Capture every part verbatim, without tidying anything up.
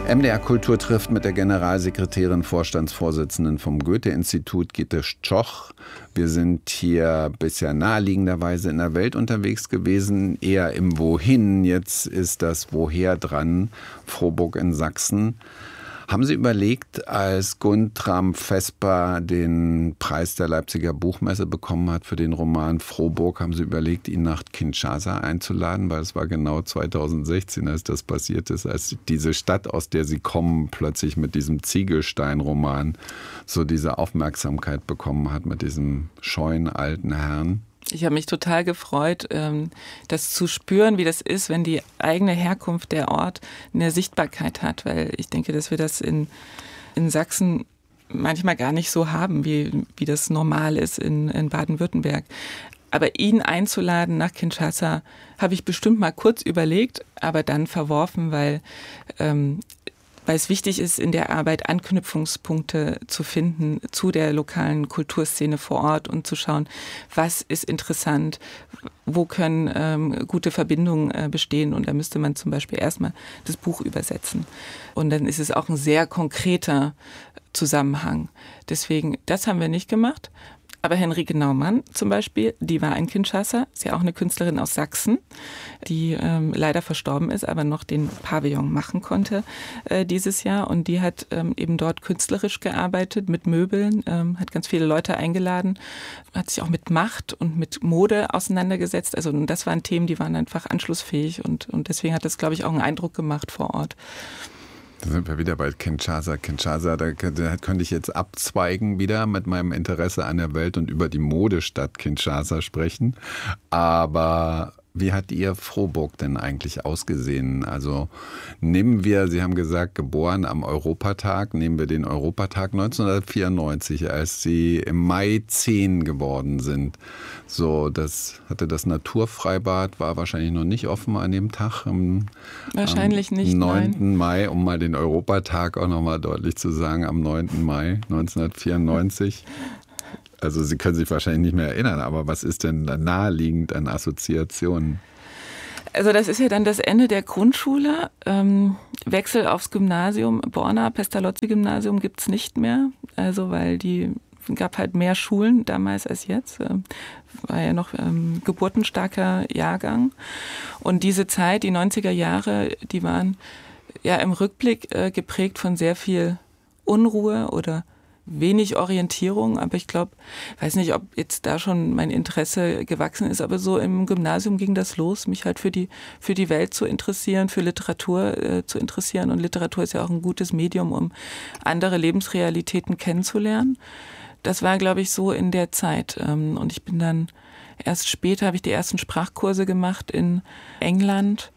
M D R Kultur trifft mit der Generalsekretärin, Vorstandsvorsitzenden vom Goethe-Institut, Gitte Schoch. Wir sind hier bisher naheliegenderweise in der Welt unterwegs gewesen, eher im Wohin. Jetzt ist das Woher dran, Frohburg in Sachsen. Haben Sie überlegt, als Guntram Vesper den Preis der Leipziger Buchmesse bekommen hat für den Roman Frohburg, haben Sie überlegt, ihn nach Kinshasa einzuladen? Weil es war genau zweitausendsechzehn, als das passiert ist, als diese Stadt, aus der Sie kommen, plötzlich mit diesem Ziegelstein-Roman so diese Aufmerksamkeit bekommen hat, mit diesem scheuen alten Herrn. Ich habe mich total gefreut, das zu spüren, wie das ist, wenn die eigene Herkunft, der Ort, eine Sichtbarkeit hat. Weil ich denke, dass wir das in, in Sachsen manchmal gar nicht so haben, wie, wie das normal ist in, in Baden-Württemberg. Aber ihn einzuladen nach Kinshasa, habe ich bestimmt mal kurz überlegt, aber dann verworfen, weil... Ähm, weil es wichtig ist, in der Arbeit Anknüpfungspunkte zu finden zu der lokalen Kulturszene vor Ort und zu schauen, was ist interessant, wo können ähm, gute Verbindungen äh, bestehen. Und da müsste man zum Beispiel erstmal das Buch übersetzen. Und dann ist es auch ein sehr konkreter Zusammenhang. Deswegen, das haben wir nicht gemacht. Aber Henrike Naumann zum Beispiel, die war in Kinshasa, ist ja auch eine Künstlerin aus Sachsen, die ähm, leider verstorben ist, aber noch den Pavillon machen konnte äh, dieses Jahr. Und die hat ähm, eben dort künstlerisch gearbeitet, mit Möbeln, ähm, hat ganz viele Leute eingeladen, hat sich auch mit Macht und mit Mode auseinandergesetzt. Also das waren Themen, die waren einfach anschlussfähig und, und deswegen hat das, glaube ich, auch einen Eindruck gemacht vor Ort. Da sind wir wieder bei Kinshasa. Kinshasa, da, da könnte ich jetzt abzweigen wieder mit meinem Interesse an der Welt und über die Modestadt Kinshasa sprechen. Aber wie hat Ihr Frohburg denn eigentlich ausgesehen? Also nehmen wir, Sie haben gesagt, geboren am Europatag, nehmen wir den Europatag neunzehnhundertvierundneunzig, als Sie im Mai zehn geworden sind. So, das hatte das Naturfreibad, war wahrscheinlich noch nicht offen an dem Tag. Am, wahrscheinlich am nicht, neunten nein. Mai, um mal den Europatag auch nochmal deutlich zu sagen, am neunten Mai neunzehnhundertvierundneunzig. Also Sie können sich wahrscheinlich nicht mehr erinnern, aber was ist denn da naheliegend an Assoziationen? Also das ist ja dann das Ende der Grundschule. Ähm, Wechsel aufs Gymnasium. Borna, Pestalozzi-Gymnasium gibt es nicht mehr. Also weil die gab halt mehr Schulen damals als jetzt. Ähm, war ja noch ähm, geburtenstarker Jahrgang. Und diese Zeit, die neunziger Jahre, die waren ja im Rückblick äh, geprägt von sehr viel Unruhe oder wenig Orientierung, aber ich glaube, weiß nicht, ob jetzt da schon mein Interesse gewachsen ist, aber so im Gymnasium ging das los, mich halt für die für die Welt zu interessieren, für Literatur äh, zu interessieren, und Literatur ist ja auch ein gutes Medium, um andere Lebensrealitäten kennenzulernen. Das war, glaube ich, so in der Zeit, ähm, und ich bin dann erst später, habe ich die ersten Sprachkurse gemacht in England.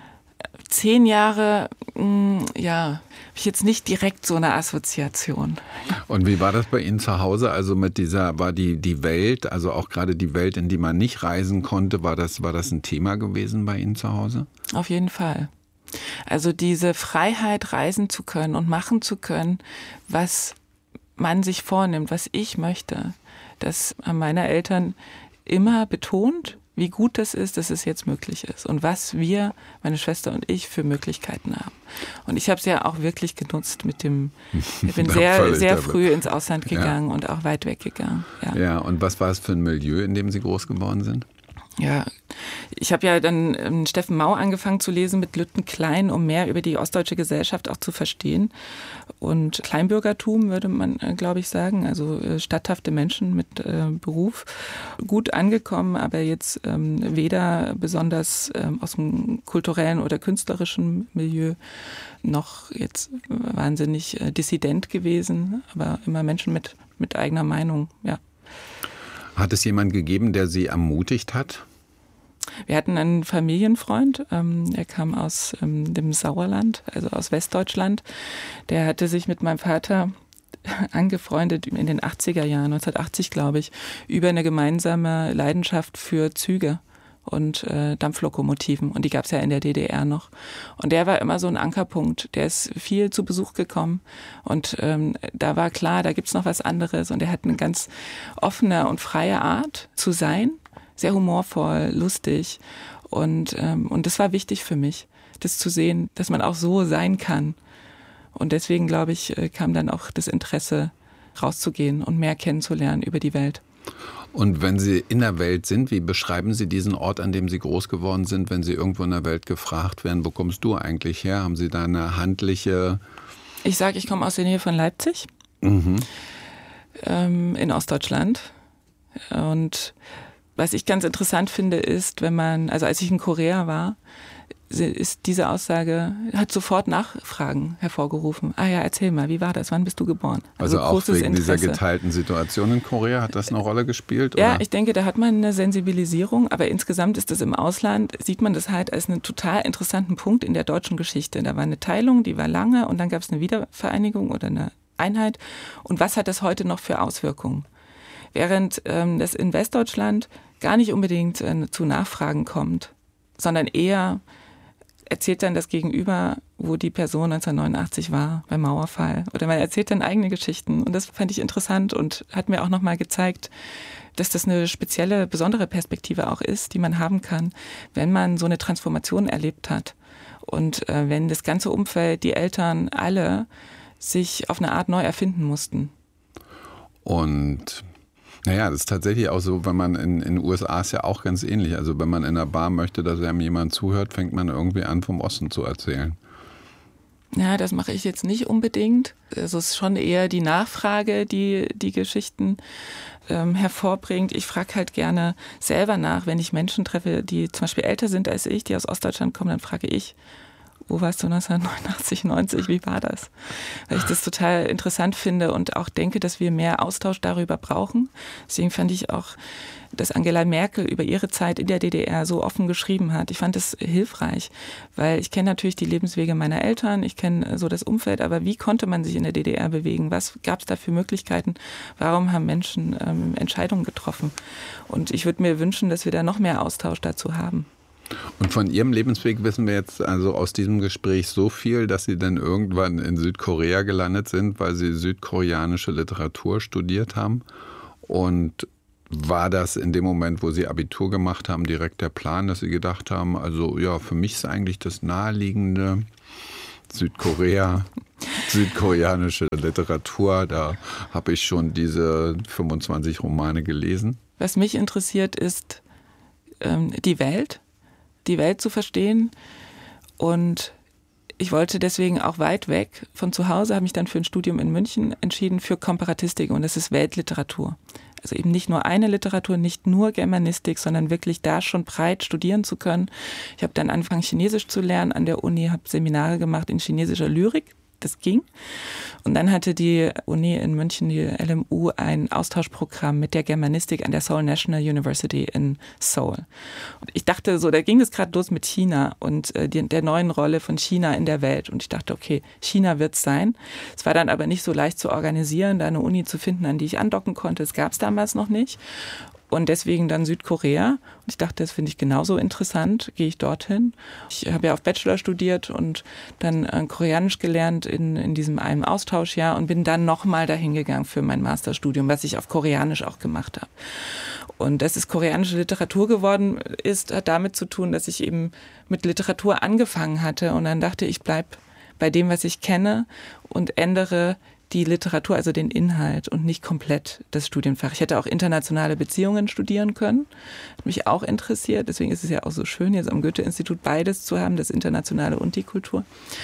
Zehn Jahre, mh, ja, habe ich jetzt nicht direkt so eine Assoziation. Und wie war das bei Ihnen zu Hause? Also mit dieser, war die, die Welt, also auch gerade die Welt, in die man nicht reisen konnte, war das, war das ein Thema gewesen bei Ihnen zu Hause? Auf jeden Fall. Also diese Freiheit, reisen zu können und machen zu können, was man sich vornimmt, was ich möchte, das haben meine Eltern immer betont, wie gut das ist, dass es jetzt möglich ist und was wir, meine Schwester und ich, für Möglichkeiten haben. Und ich habe es ja auch wirklich genutzt mit dem, ich bin sehr, sehr früh ins Ausland gegangen, ja, und auch weit weg gegangen. Ja. Ja, und was war es für ein Milieu, in dem Sie groß geworden sind? Ja, ich habe ja dann ähm, Steffen Mau angefangen zu lesen mit Lütten Klein, um mehr über die ostdeutsche Gesellschaft auch zu verstehen. Und Kleinbürgertum würde man, äh, glaube ich, sagen, also äh, statthafte Menschen mit äh, Beruf. Gut angekommen, aber jetzt ähm, weder besonders ähm, aus dem kulturellen oder künstlerischen Milieu noch jetzt wahnsinnig äh, dissident gewesen, aber immer Menschen mit, mit eigener Meinung, ja. Hat es jemanden gegeben, der Sie ermutigt hat? Wir hatten einen Familienfreund, ähm, der kam aus ähm, dem Sauerland, also aus Westdeutschland. Der hatte sich mit meinem Vater angefreundet in den achtziger Jahren, neunzehnhundertachtzig glaube ich, über eine gemeinsame Leidenschaft für Züge und äh, Dampflokomotiven. Und die gab es ja in der D D R noch. Und der war immer so ein Ankerpunkt. Der ist viel zu Besuch gekommen. Und ähm, da war klar, da gibt's noch was anderes. Und er hat eine ganz offene und freie Art zu sein. Sehr humorvoll, lustig. Und, ähm, und das war wichtig für mich, das zu sehen, dass man auch so sein kann. Und deswegen, glaube ich, kam dann auch das Interesse, rauszugehen und mehr kennenzulernen über die Welt. Und wenn Sie in der Welt sind, wie beschreiben Sie diesen Ort, an dem Sie groß geworden sind, wenn Sie irgendwo in der Welt gefragt werden, wo kommst du eigentlich her? Haben Sie da eine handliche... Ich sage, ich komme aus der Nähe von Leipzig, mhm. ähm, in Ostdeutschland. Und was ich ganz interessant finde, ist, wenn man, also als ich in Korea war, ist diese Aussage, hat sofort Nachfragen hervorgerufen. Ah ja, erzähl mal, wie war das? Wann bist du geboren? Also, also auch wegen Interesse. Dieser geteilten Situation in Korea, hat das eine Rolle gespielt? Ja, oder? Ich denke, da hat man eine Sensibilisierung, aber insgesamt ist das im Ausland, sieht man das halt als einen total interessanten Punkt in der deutschen Geschichte. Da war eine Teilung, die war lange und dann gab es eine Wiedervereinigung oder eine Einheit. Und was hat das heute noch für Auswirkungen? Während ähm, das in Westdeutschland gar nicht unbedingt äh, zu Nachfragen kommt, sondern eher erzählt dann das Gegenüber, wo die Person neunzehnhundertneunundachtzig war, beim Mauerfall. Oder man erzählt dann eigene Geschichten. Und das fand ich interessant und hat mir auch nochmal gezeigt, dass das eine spezielle, besondere Perspektive auch ist, die man haben kann, wenn man so eine Transformation erlebt hat. Und äh, wenn das ganze Umfeld, die Eltern, alle sich auf eine Art neu erfinden mussten. Und... Naja, das ist tatsächlich auch so, wenn man in den U S A ist ja auch ganz ähnlich. Also wenn man in einer Bar möchte, dass einem jemand zuhört, fängt man irgendwie an, vom Osten zu erzählen. Ja, das mache ich jetzt nicht unbedingt. Also es ist schon eher die Nachfrage, die die Geschichten ähm, hervorbringt. Ich frage halt gerne selber nach, wenn ich Menschen treffe, die zum Beispiel älter sind als ich, die aus Ostdeutschland kommen, dann frage ich, wo warst du neunzehnhundertneunundachtzig, neunzig, wie war das? Weil ich das total interessant finde und auch denke, dass wir mehr Austausch darüber brauchen. Deswegen fand ich auch, dass Angela Merkel über ihre Zeit in der D D R so offen geschrieben hat. Ich fand das hilfreich, weil ich kenne natürlich die Lebenswege meiner Eltern, ich kenne so das Umfeld, aber wie konnte man sich in der D D R bewegen? Was gab es da für Möglichkeiten? Warum haben Menschen ähm, Entscheidungen getroffen? Und ich würde mir wünschen, dass wir da noch mehr Austausch dazu haben. Und von Ihrem Lebensweg wissen wir jetzt also aus diesem Gespräch so viel, dass Sie dann irgendwann in Südkorea gelandet sind, weil Sie südkoreanische Literatur studiert haben. Und war das in dem Moment, wo Sie Abitur gemacht haben, direkt der Plan, dass Sie gedacht haben, also ja, für mich ist eigentlich das naheliegende Südkorea, südkoreanische Literatur, da habe ich schon diese fünfundzwanzig Romane gelesen. Was mich interessiert, ist ähm, die Welt. die Welt zu verstehen und ich wollte deswegen auch weit weg von zu Hause, habe mich dann für ein Studium in München entschieden für Komparatistik und das ist Weltliteratur. Also eben nicht nur eine Literatur, nicht nur Germanistik, sondern wirklich da schon breit studieren zu können. Ich habe dann angefangen Chinesisch zu lernen an der Uni, habe Seminare gemacht in chinesischer Lyrik. Das ging. Und dann hatte die Uni in München, die L M U, ein Austauschprogramm mit der Germanistik an der Seoul National University in Seoul. Und ich dachte so, da ging es gerade los mit China und äh, die, der neuen Rolle von China in der Welt. Und ich dachte, okay, China wird es sein. Es war dann aber nicht so leicht zu organisieren, da eine Uni zu finden, an die ich andocken konnte. Das gab es damals noch nicht. Und deswegen dann Südkorea. Und ich dachte, das finde ich genauso interessant, gehe ich dorthin. Ich habe ja auf Bachelor studiert und dann äh, Koreanisch gelernt in, in diesem einem Austauschjahr und bin dann nochmal dahin gegangen für mein Masterstudium, was ich auf Koreanisch auch gemacht habe. Und dass es koreanische Literatur geworden ist, hat damit zu tun, dass ich eben mit Literatur angefangen hatte und dann dachte ich, bleibe bei dem, was ich kenne und ändere die Literatur, also den Inhalt und nicht komplett das Studienfach. Ich hätte auch internationale Beziehungen studieren können, hat mich auch interessiert. Deswegen ist es ja auch so schön, jetzt am Goethe-Institut beides zu haben, das Internationale und die Kultur.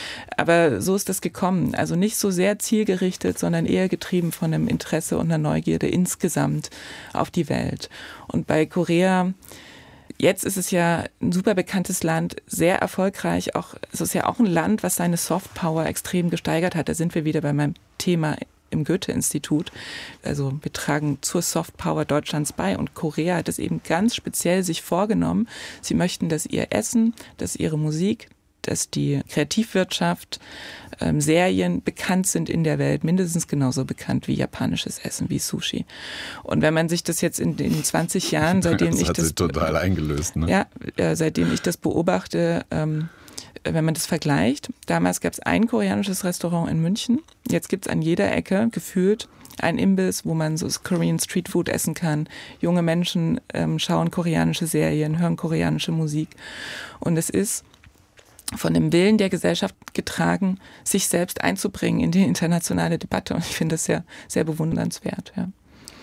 Aber so ist das gekommen. Also nicht so sehr zielgerichtet, sondern eher getrieben von einem Interesse und einer Neugierde insgesamt auf die Welt. Und bei Korea... Jetzt ist es ja ein super bekanntes Land, sehr erfolgreich. Auch, es ist ja auch ein Land, was seine Softpower extrem gesteigert hat. Da sind wir wieder bei meinem Thema im Goethe-Institut. Also wir tragen zur Softpower Deutschlands bei. Und Korea hat es eben ganz speziell sich vorgenommen. Sie möchten, dass ihr Essen, dass ihre Musik, dass die Kreativwirtschaft, ähm, Serien bekannt sind in der Welt, mindestens genauso bekannt wie japanisches Essen, wie Sushi. Und wenn man sich das jetzt in den zwanzig Jahren, seitdem das ich hat das... sich total eingelöst, ne? Ja, äh, seitdem ich das beobachte, ähm, wenn man das vergleicht, damals gab es ein koreanisches Restaurant in München, jetzt gibt es an jeder Ecke gefühlt ein Imbiss, wo man so Korean Street Food essen kann. Junge Menschen ähm, schauen koreanische Serien, hören koreanische Musik. Und es ist von dem Willen der Gesellschaft getragen, sich selbst einzubringen in die internationale Debatte. Und ich finde das sehr, sehr bewundernswert. Ja.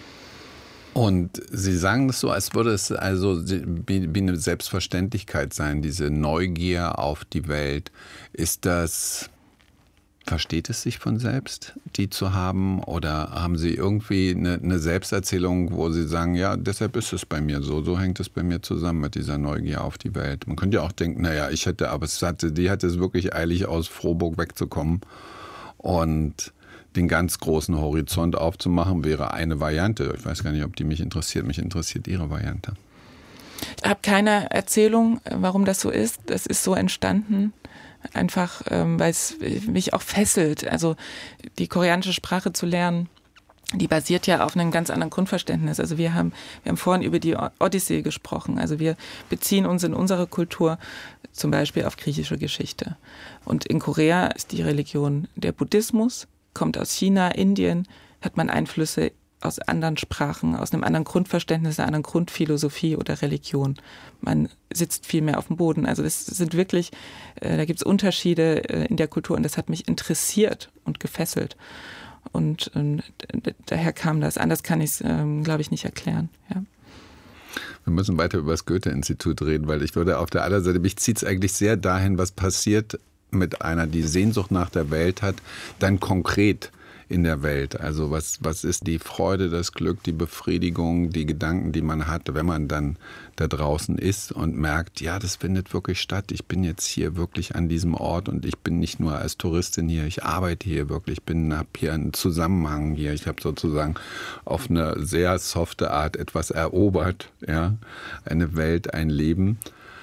Und Sie sagen das so, als würde es also wie, wie eine Selbstverständlichkeit sein, diese Neugier auf die Welt. Ist das, versteht es sich von selbst, die zu haben? Oder haben Sie irgendwie eine, eine Selbsterzählung, wo Sie sagen, ja, deshalb ist es bei mir so, so hängt es bei mir zusammen mit dieser Neugier auf die Welt. Man könnte ja auch denken, naja, ich hätte, aber es hatte, die hatte es wirklich eilig, aus Frohburg wegzukommen. Und den ganz großen Horizont aufzumachen, wäre eine Variante. Ich weiß gar nicht, ob die mich interessiert. Mich interessiert Ihre Variante. Ich habe keine Erzählung, warum das so ist. Das ist so entstanden, einfach ähm, weil es mich auch fesselt. Also die koreanische Sprache zu lernen, die basiert ja auf einem ganz anderen Grundverständnis. Also wir haben, wir haben vorhin über die Odyssee gesprochen. Also wir beziehen uns in unserer Kultur zum Beispiel auf griechische Geschichte. Und in Korea ist die Religion der Buddhismus, kommt aus China, Indien, hat man Einflüsse aus anderen Sprachen, aus einem anderen Grundverständnis, einer anderen Grundphilosophie oder Religion. Man sitzt viel mehr auf dem Boden. Also das sind wirklich, äh, da gibt es Unterschiede äh, in der Kultur und das hat mich interessiert und gefesselt. Und, und daher kam das. Anders kann ich es, ähm, glaube ich, nicht erklären. Ja. Wir müssen weiter über das Goethe-Institut reden, weil ich würde auf der anderen Seite, mich zieht es eigentlich sehr dahin, was passiert mit einer, die Sehnsucht nach der Welt hat, dann konkret in der Welt. Also was, was ist die Freude, das Glück, die Befriedigung, die Gedanken, die man hat, wenn man dann da draußen ist und merkt, ja, das findet wirklich statt. Ich bin jetzt hier wirklich an diesem Ort und ich bin nicht nur als Touristin hier, ich arbeite hier wirklich, ich habe hier einen Zusammenhang hier. Ich habe sozusagen auf eine sehr softe Art etwas erobert, ja, eine Welt, ein Leben.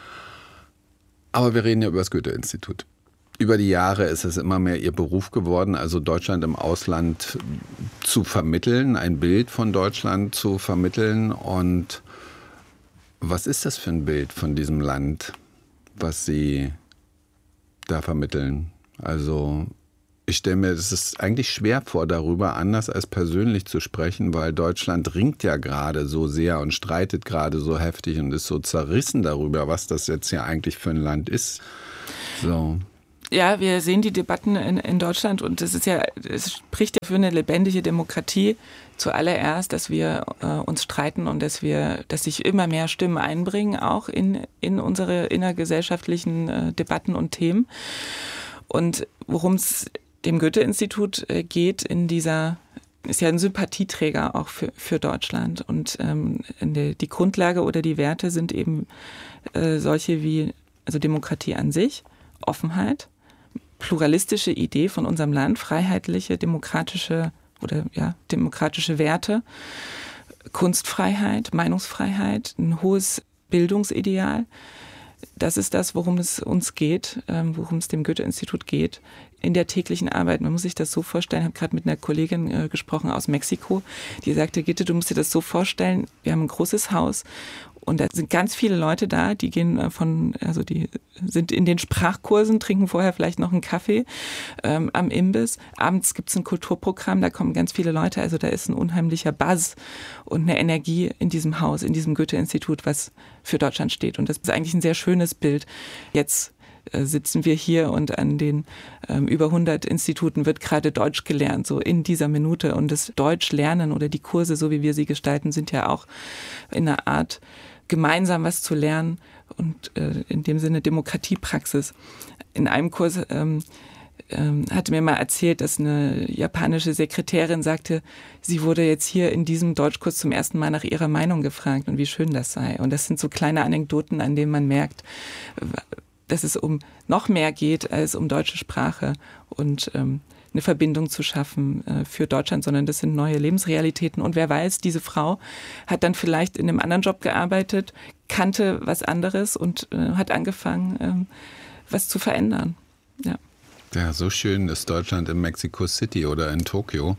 Aber wir reden ja über das Goethe-Institut. Über die Jahre ist es immer mehr Ihr Beruf geworden, also Deutschland im Ausland zu vermitteln, ein Bild von Deutschland zu vermitteln. Und was ist das für ein Bild von diesem Land, was Sie da vermitteln? Also ich stelle mir, es ist eigentlich schwer vor, darüber anders als persönlich zu sprechen, weil Deutschland ringt ja gerade so sehr und streitet gerade so heftig und ist so zerrissen darüber, was das jetzt hier eigentlich für ein Land ist. So. Ja, wir sehen die Debatten in, in Deutschland und es ist ja, es spricht ja für eine lebendige Demokratie zuallererst, dass wir äh, uns streiten und dass wir, dass sich immer mehr Stimmen einbringen, auch in, in unsere innergesellschaftlichen äh, Debatten und Themen. Und worum es dem Goethe-Institut äh, geht in dieser, ist ja ein Sympathieträger auch für, für Deutschland. Und ähm, die, die Grundlage oder die Werte sind eben äh, solche wie, also Demokratie an sich, Offenheit, pluralistische Idee von unserem Land, freiheitliche, demokratische oder ja, demokratische Werte, Kunstfreiheit, Meinungsfreiheit, ein hohes Bildungsideal. Das ist das, worum es uns geht, worum es dem Goethe-Institut geht in der täglichen Arbeit. Man muss sich das so vorstellen, ich habe gerade mit einer Kollegin äh, gesprochen aus Mexiko, die sagte, Gitte, du musst dir das so vorstellen, wir haben ein großes Haus und da sind ganz viele Leute da, die gehen von, also die sind in den Sprachkursen, trinken vorher vielleicht noch einen Kaffee ähm, am Imbiss. Abends gibt es ein Kulturprogramm, da kommen ganz viele Leute, also da ist ein unheimlicher Buzz und eine Energie in diesem Haus, in diesem Goethe-Institut, was für Deutschland steht. Und das ist eigentlich ein sehr schönes Bild. Jetzt äh, sitzen wir hier und an den ähm, über hundert Instituten wird gerade Deutsch gelernt, so in dieser Minute. Und das Deutschlernen oder die Kurse, so wie wir sie gestalten, sind ja auch in einer Art gemeinsam was zu lernen und äh, in dem Sinne Demokratiepraxis. In einem Kurs ähm, ähm, hatte mir mal erzählt, dass eine japanische Sekretärin sagte, sie wurde jetzt hier in diesem Deutschkurs zum ersten Mal nach ihrer Meinung gefragt und wie schön das sei. Und das sind so kleine Anekdoten, an denen man merkt, dass es um noch mehr geht als um deutsche Sprache und ähm, eine Verbindung zu schaffen äh, für Deutschland, sondern das sind neue Lebensrealitäten. Und wer weiß, diese Frau hat dann vielleicht in einem anderen Job gearbeitet, kannte was anderes und äh, hat angefangen, ähm, was zu verändern. Ja. Ja, so schön ist Deutschland in Mexico City oder in Tokio.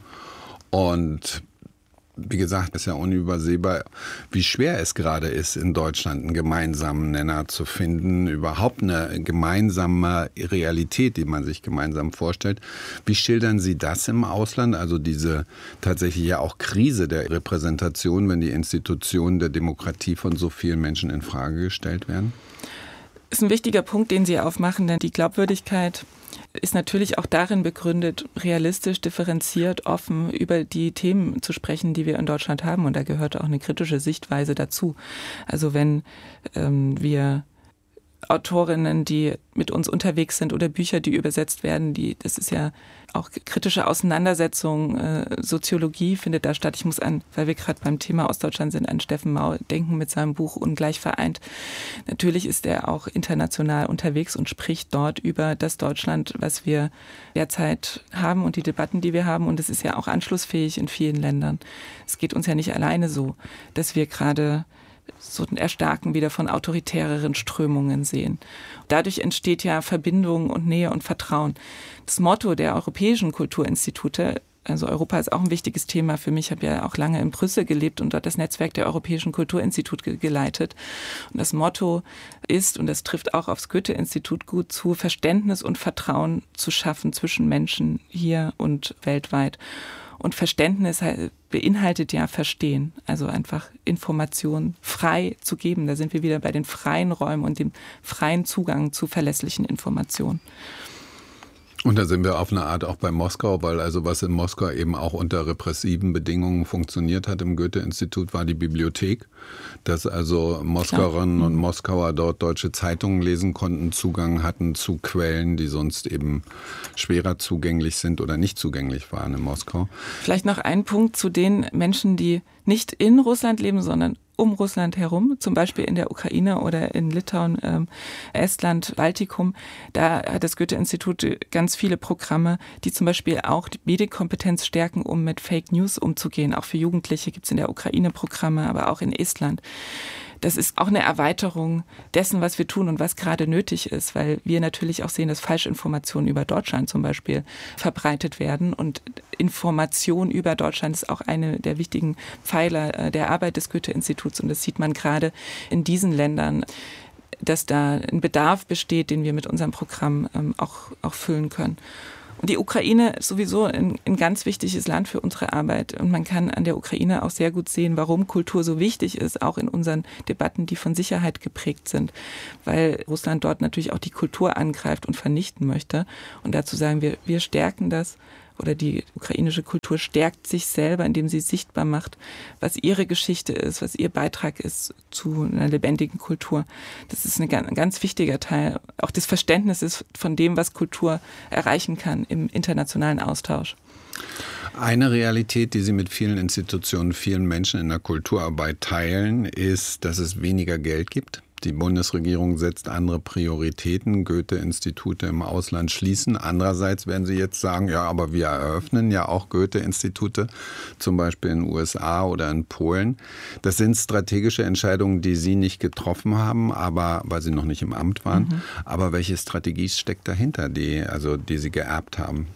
Und wie gesagt, ist ja unübersehbar, wie schwer es gerade ist, in Deutschland einen gemeinsamen Nenner zu finden, überhaupt eine gemeinsame Realität, die man sich gemeinsam vorstellt. Wie schildern Sie das im Ausland, also diese tatsächlich ja auch Krise der Repräsentation, wenn die Institutionen der Demokratie von so vielen Menschen in Frage gestellt werden? Ist ein wichtiger Punkt, den Sie aufmachen, denn die Glaubwürdigkeit ist natürlich auch darin begründet, realistisch, differenziert, offen über die Themen zu sprechen, die wir in Deutschland haben. Und da gehört auch eine kritische Sichtweise dazu. Also wenn ähm, wir Autorinnen, die mit uns unterwegs sind oder Bücher, die übersetzt werden, die, das ist ja auch kritische Auseinandersetzung, äh, Soziologie findet da statt. Ich muss an, weil wir gerade beim Thema Ostdeutschland sind, an Steffen Mau denken mit seinem Buch Ungleich vereint. Natürlich ist er auch international unterwegs und spricht dort über das Deutschland, was wir derzeit haben und die Debatten, die wir haben. Und es ist ja auch anschlussfähig in vielen Ländern. Es geht uns ja nicht alleine so, dass wir gerade so ein Erstarken wieder von autoritäreren Strömungen sehen. Dadurch entsteht ja Verbindung und Nähe und Vertrauen. Das Motto der europäischen Kulturinstitute, also Europa ist auch ein wichtiges Thema für mich, ich habe ja auch lange in Brüssel gelebt und dort das Netzwerk der europäischen Kulturinstitute geleitet. Und das Motto ist, und das trifft auch aufs Goethe-Institut gut zu, Verständnis und Vertrauen zu schaffen zwischen Menschen hier und weltweit. Und Verständnis beinhaltet ja Verstehen, also einfach Informationen frei zu geben. Da sind wir wieder bei den freien Räumen und dem freien Zugang zu verlässlichen Informationen. Und da sind wir auf eine Art auch bei Moskau, weil also was in Moskau eben auch unter repressiven Bedingungen funktioniert hat im Goethe-Institut, war die Bibliothek. Dass also Moskauerinnen und Moskauer dort deutsche Zeitungen lesen konnten, Zugang hatten zu Quellen, die sonst eben schwerer zugänglich sind oder nicht zugänglich waren in Moskau. Vielleicht noch ein Punkt zu den Menschen, die nicht in Russland leben, sondern um Russland herum, zum Beispiel in der Ukraine oder in Litauen, ähm, Estland, Baltikum. Da hat das Goethe-Institut ganz viele Programme, die zum Beispiel auch die Medienkompetenz stärken, um mit Fake News umzugehen. Auch für Jugendliche gibt es in der Ukraine Programme, aber auch in Estland. Das ist auch eine Erweiterung dessen, was wir tun und was gerade nötig ist, weil wir natürlich auch sehen, dass Falschinformationen über Deutschland zum Beispiel verbreitet werden. Und Information über Deutschland ist auch eine der wichtigen Pfeiler der Arbeit des Goethe-Instituts. Und das sieht man gerade in diesen Ländern, dass da ein Bedarf besteht, den wir mit unserem Programm ähm, auch, auch füllen können. Und die Ukraine ist sowieso ein, ein ganz wichtiges Land für unsere Arbeit. Und man kann an der Ukraine auch sehr gut sehen, warum Kultur so wichtig ist, auch in unseren Debatten, die von Sicherheit geprägt sind. Weil Russland dort natürlich auch die Kultur angreift und vernichten möchte. Und dazu sagen wir, wir stärken das. Oder die ukrainische Kultur stärkt sich selber, indem sie sichtbar macht, was ihre Geschichte ist, was ihr Beitrag ist zu einer lebendigen Kultur. Das ist ein ganz wichtiger Teil auch des Verständnisses von dem, was Kultur erreichen kann im internationalen Austausch. Eine Realität, die Sie mit vielen Institutionen, vielen Menschen in der Kulturarbeit teilen, ist, dass es weniger Geld gibt. Die Bundesregierung setzt andere Prioritäten. Goethe-Institute im Ausland schließen. Andererseits werden Sie jetzt sagen, ja, aber wir eröffnen ja auch Goethe-Institute, zum Beispiel in den U S A oder in Polen. Das sind strategische Entscheidungen, die Sie nicht getroffen haben, aber weil Sie noch nicht im Amt waren. Mhm. Aber welche Strategie steckt dahinter, die, also, die Sie geerbt haben?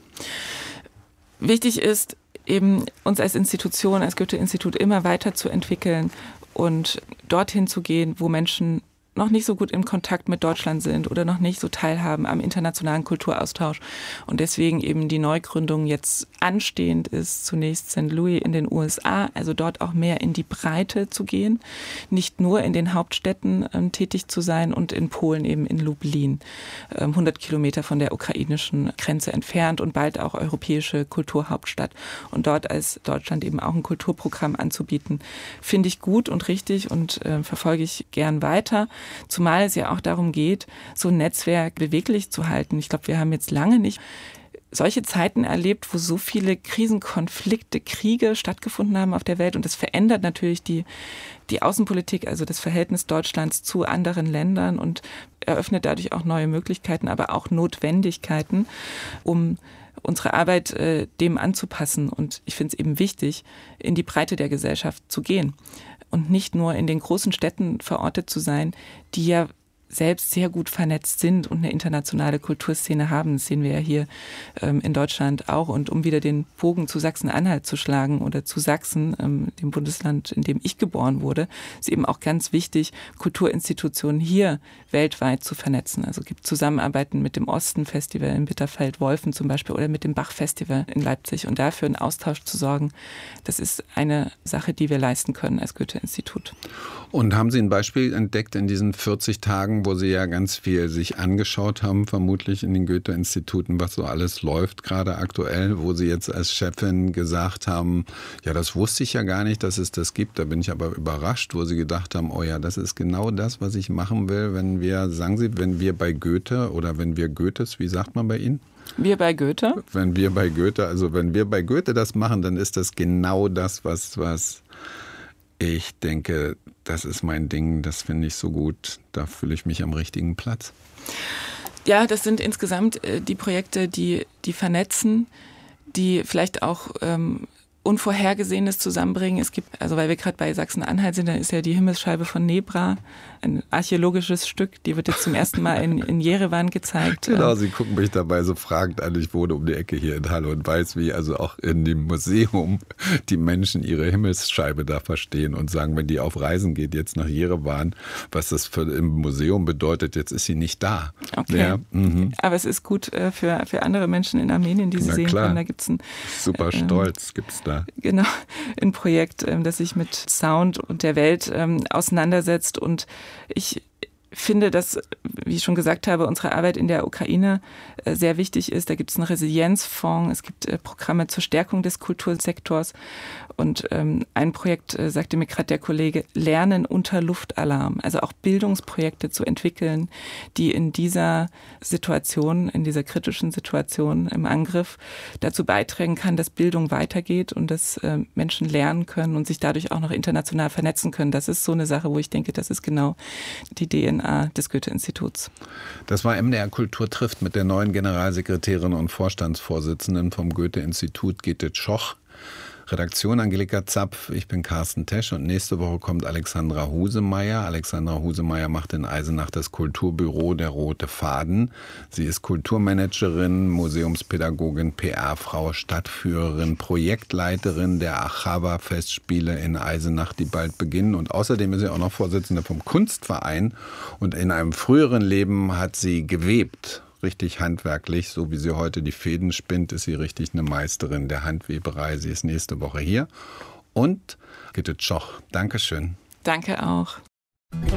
Wichtig ist eben, uns als Institution, als Goethe-Institut immer weiterzuentwickeln und dorthin zu gehen, wo Menschen noch nicht so gut im Kontakt mit Deutschland sind oder noch nicht so teilhaben am internationalen Kulturaustausch. Und deswegen eben die Neugründung jetzt anstehend ist, zunächst Sankt Louis in den U S A, also dort auch mehr in die Breite zu gehen, nicht nur in den Hauptstädten ähm, tätig zu sein und in Polen eben in Lublin, ähm, hundert Kilometer von der ukrainischen Grenze entfernt und bald auch europäische Kulturhauptstadt. Und dort als Deutschland eben auch ein Kulturprogramm anzubieten, finde ich gut und richtig und äh, verfolge ich gern weiter. Zumal es ja auch darum geht, so ein Netzwerk beweglich zu halten. Ich glaube, wir haben jetzt lange nicht solche Zeiten erlebt, wo so viele Krisen, Konflikte, Kriege stattgefunden haben auf der Welt. Und das verändert natürlich die, die Außenpolitik, also das Verhältnis Deutschlands zu anderen Ländern und eröffnet dadurch auch neue Möglichkeiten, aber auch Notwendigkeiten, um unsere Arbeit äh, dem anzupassen. Und ich finde es eben wichtig, in die Breite der Gesellschaft zu gehen und nicht nur in den großen Städten verortet zu sein, die ja selbst sehr gut vernetzt sind und eine internationale Kulturszene haben. Das sehen wir ja hier ähm, in Deutschland auch. Und um wieder den Bogen zu Sachsen-Anhalt zu schlagen oder zu Sachsen, ähm, dem Bundesland, in dem ich geboren wurde, ist eben auch ganz wichtig, Kulturinstitutionen hier weltweit zu vernetzen. Also es gibt Zusammenarbeiten mit dem Osten-Festival in Bitterfeld-Wolfen zum Beispiel oder mit dem Bach-Festival in Leipzig. Und dafür einen Austausch zu sorgen, das ist eine Sache, die wir leisten können als Goethe-Institut. Und haben Sie ein Beispiel entdeckt in diesen vierzig Tagen, Tagen, wo Sie ja ganz viel sich angeschaut haben, vermutlich in den Goethe-Instituten, was so alles läuft, gerade aktuell, wo Sie jetzt als Chefin gesagt haben, ja, das wusste ich ja gar nicht, dass es das gibt, da bin ich aber überrascht, wo Sie gedacht haben, oh ja, das ist genau das, was ich machen will, wenn wir, sagen Sie, wenn wir bei Goethe oder wenn wir Goethes, wie sagt man bei Ihnen? Wir bei Goethe? Wenn wir bei Goethe, also wenn wir bei Goethe das machen, dann ist das genau das, was, was ich denke, das ist mein Ding, das finde ich so gut, da fühle ich mich am richtigen Platz. Ja, das sind insgesamt äh, die Projekte, die, die vernetzen, die vielleicht auch ähm, Unvorhergesehenes zusammenbringen. Es gibt, also weil wir gerade bei Sachsen-Anhalt sind, da ist ja die Himmelsscheibe von Nebra, ein archäologisches Stück, die wird jetzt zum ersten Mal in, in Jerewan gezeigt. Genau, Sie gucken mich dabei so fragend an. Ich wohne um die Ecke hier in Halle und weiß, wie also auch in dem Museum die Menschen ihre Himmelsscheibe da verstehen und sagen, wenn die auf Reisen geht, jetzt nach Jerewan, was das für im Museum bedeutet, jetzt ist sie nicht da. Okay, ja, mhm. Aber es ist gut äh, für, für andere Menschen in Armenien, die sie Na sehen klar. können. Da gibt's ein Super ähm, Stolz gibt's da. Genau, ein Projekt, ähm, das sich mit Sound und der Welt ähm, auseinandersetzt. Und ich finde, dass, wie ich schon gesagt habe, unsere Arbeit in der Ukraine äh, sehr wichtig ist. Da gibt es einen Resilienzfonds, es gibt äh, Programme zur Stärkung des Kultursektors. Und ähm, ein Projekt, äh, sagte mir gerade der Kollege, Lernen unter Luftalarm. Also auch Bildungsprojekte zu entwickeln, die in dieser Situation, in dieser kritischen Situation im Angriff dazu beitragen kann, dass Bildung weitergeht und dass äh, Menschen lernen können und sich dadurch auch noch international vernetzen können. Das ist so eine Sache, wo ich denke, das ist genau die D N A des Goethe-Instituts. Das war M D R Kultur trifft mit der neuen Generalsekretärin und Vorstandsvorsitzenden vom Goethe-Institut, Gitte Tschoch. Redaktion Angelika Zapf, ich bin Carsten Tesch und nächste Woche kommt Alexandra Husemeyer. Alexandra Husemeyer macht in Eisenach das Kulturbüro Der Rote Faden. Sie ist Kulturmanagerin, Museumspädagogin, P R-Frau, Stadtführerin, Projektleiterin der Achava-Festspiele in Eisenach, die bald beginnen. Und außerdem ist sie auch noch Vorsitzende vom Kunstverein. Und in einem früheren Leben hat sie gewebt. Richtig handwerklich, so wie sie heute die Fäden spinnt, ist sie richtig eine Meisterin der Handweberei. Sie ist nächste Woche hier. Und Gitte Tschoch, Dankeschön. Danke auch.